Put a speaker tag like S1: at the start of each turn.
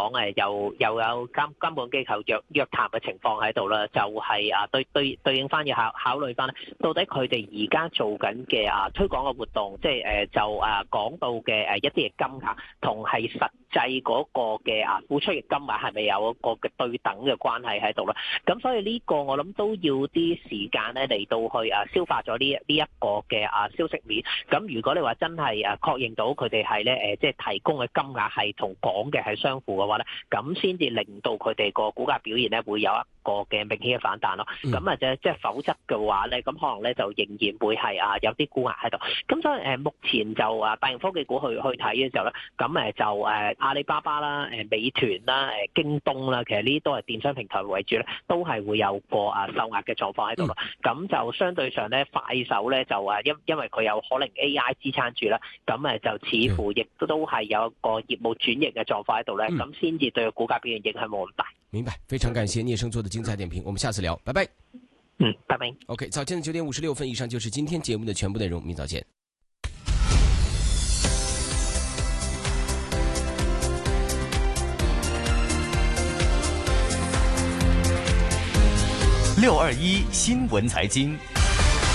S1: 講又有監管機構約談嘅情況喺度啦，就係對應翻要考慮翻到底佢哋而家做緊嘅推廣嘅活動，即係就講到嘅一啲嘅金額同係實際嗰個嘅付出嘅金額係咪有一個嘅對等嘅關係喺度啦？咁所以呢個我諗都要啲時間咧嚟到去消化咗呢一個嘅消息面。咁如果你話真係確認到佢哋係咧即係提供嘅金額係同講嘅係相符嘅話咧，咁先至令到佢哋個股價表現咧會有一個嘅明顯嘅反彈咯。咁即係否則嘅話咧，咁可能咧就仍然會係有啲沽壓喺度。咁所以目前就大型科技股去睇嘅時候咧，咁就阿里巴巴啦、美團啦、京東啦，其實呢啲都係電商平台為主咧，都係會有個受壓嘅狀況喺度咯。咁就相對上咧，快手咧就因為佢有可能 AI 支撐住啦，咁就似乎亦都係有一個業務轉型嘅狀況喺度咧，咁先至對個股價表現影響冇咁大。
S2: 明白，非常感謝聶生做的精彩點評，我們下次聊，拜拜。
S1: 拜拜。
S2: OK， 早間的9:56以上就是今天節目的全部內容，明早見。
S3: 621新聞財經。